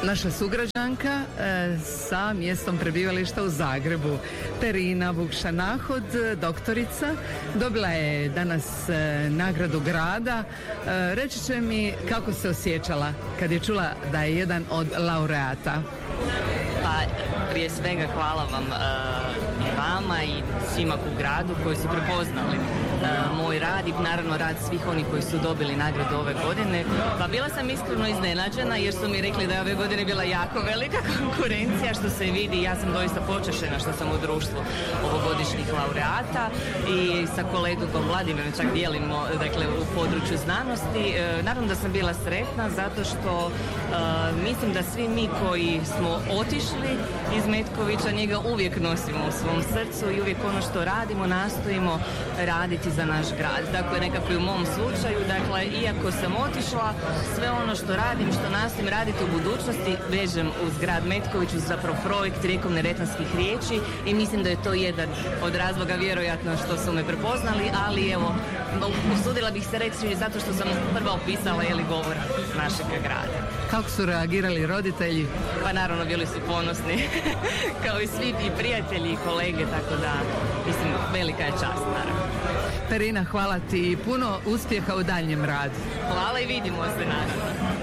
Naša sugrađanka sa mjestom prebivališta u Zagrebu, Perina Vukša-Nahod, doktorica, dobila je danas nagradu grada. Reći će mi kako se osjećala kad je čula da je jedan od laureata. Pa prije svega hvala vam i vama i svima u gradu koji su prepoznali moj rad i naravno rad svih onih koji su dobili nagradu ove godine. Pa bila sam iskreno iznenađena jer su mi rekli da je ove godine bila jako velika konkurencija, što se vidi. Ja sam doista počašćena što sam u društvu ovogodišnjih laureata i sa kolegom Vladimirom čak dijelimo, dakle, u području znanosti. Naravno da sam bila sretna zato što mislim da svi mi koji smo otišli iz Metkovića njega uvijek nosimo u svom srcu i uvijek ono što radimo nastojimo raditi za naš grad. Dakle, nekako i u mom slučaju, dakle, iako sam otišla, sve ono što radim, što nastojim raditi u budućnosti, vežem uz grad Metković, uz zapravo projekt Rijekom-neretvanskih riječi i mislim da je to jedan od razloga vjerojatno što su me prepoznali, ali evo, usudila bih se reći zato što sam prva opisala govor našeg grada. Kako su reagirali roditelji? Pa naravno bili su ponosni, kao i svi i prijatelji i kolege, tako da, mislim, velika je čast, naravno. Perina, hvala ti i puno uspjeha u daljnjem radu. Hvala i vidimo se, naravno.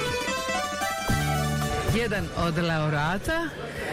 Jedan od laureata,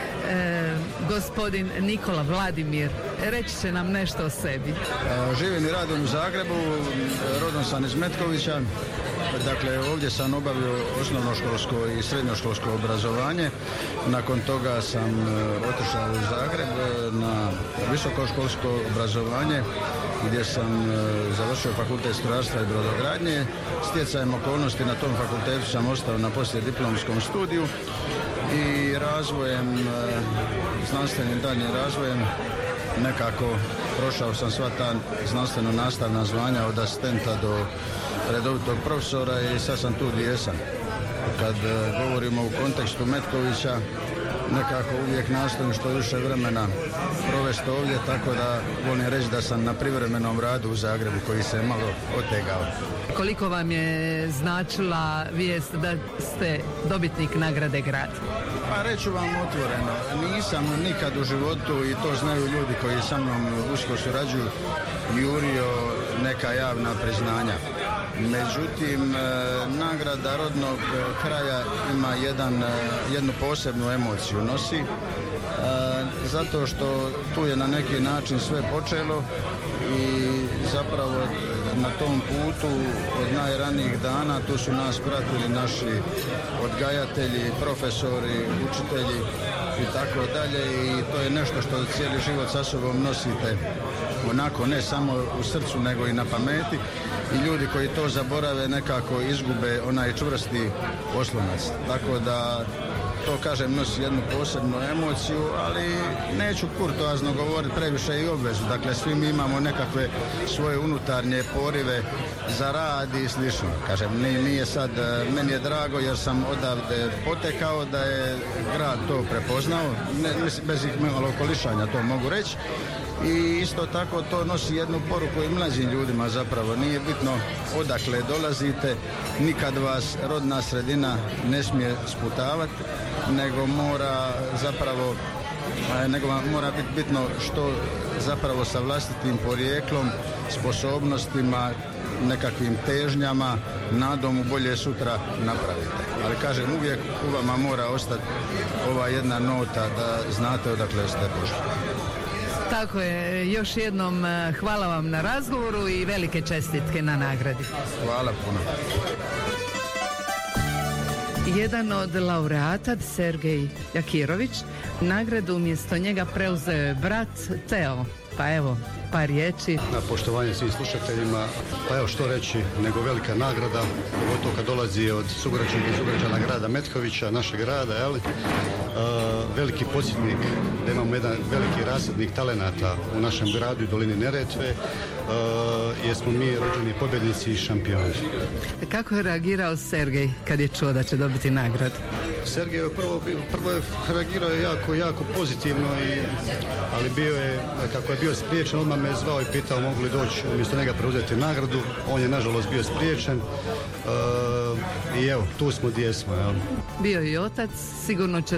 gospodin Nikola Vladimir, reći će nam nešto o sebi. Živim i radim u Zagrebu, rodom sam iz Metkovića. Dakle, ovdje sam obavio osnovnoškolsko i srednjoškolsko obrazovanje. Nakon toga sam otišao u Zagreb na visokoškolsko obrazovanje gdje sam završio fakultet strojarstva i brodogradnje. Stjecajem okolnosti na tom fakultetu sam ostao na poslijediplomskom studiju i razvojem, znanstvenim daljnjim razvojem nekako prošao sam sva ta znanstveno-nastavna zvanja od asistenta do redovitog profesora i sad sam tu gdje jesam. Kad govorimo u kontekstu Metkovića, nekako uvijek nastojim što više vremena provesti ovdje, tako da volim reći da sam na privremenom radu u Zagrebu koji se malo otegao. Koliko vam je značila vijest da ste dobitnik nagrade grad? Pa reću vam otvoreno, nisam nikad u životu, i to znaju ljudi koji sa mnom usko surađuju, jurio neka javna priznanja. Međutim, nagrada rodnog kraja ima jednu posebnu emociju nosi, zato što tu je na neki način sve počelo i zapravo na tom putu od najranijih dana tu su nas pratili naši odgajatelji, profesori, učitelji i tako dalje, i to je nešto što cijeli život sa sobom nosite onako ne samo u srcu nego i na pameti, i ljudi koji to zaborave nekako izgube onaj čvrsti oslonac. Tako da to, kažem, nosi jednu posebnu emociju, ali neću kurtoazno govoriti previše i obvezu. Dakle, svi mi imamo nekakve svoje unutarnje porive za rad i slično. Kažem, nije sad, meni je drago jer sam odavde potekao da je grad to prepoznao, bez ih malo okolišanja to mogu reći. I isto tako to nosi jednu poruku i mlađim ljudima zapravo. Nije bitno odakle dolazite, nikad vas rodna sredina ne smije sputavati, nego mora biti bitno što zapravo sa vlastitim porijeklom, sposobnostima, nekakvim težnjama, nadom u bolje sutra napravite. Ali kažem, uvijek u vama mora ostati ova jedna nota da znate odakle ste došli. Tako je, još jednom hvala vam na razgovoru i velike čestitke na nagradi. Hvala puno. Jedan od laureata, Sergej Jakirović, nagradu umjesto njega preuzeo je brat Teo. Pa evo, par riječi. Na poštovanje svim slušateljima, pa evo što reći nego velika nagrada, pogotovo kad dolazi od sugrađana i sugrađana grada Metkovića, našeg grada, jel? Veliki podsjetnik da imamo jedan veliki rasadnik talenata u našem gradu i dolini Neretve, jer smo mi rođeni pobjednici i šampioni. Kako je reagirao Sergej kad je čuo da će dobiti nagradu? Sergej je prvo je reagirao jako pozitivno, ali kako je bio spriječen, odmah me zvao i pitao mogu li doći umjesto njega preuzeti nagradu. On je nažalost bio spriječen. I evo, tu smo gdje smo. Jel? Bio i otac, sigurno će